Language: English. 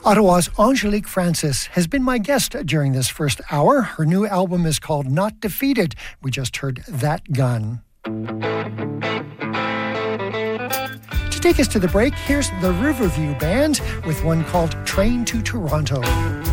Ottawa's Angelique Francis has been my guest during this first hour. Her new album is called Not Defeated. We just heard That Gun. To take us to the break, here's the Riverview Band with one called Train to Toronto.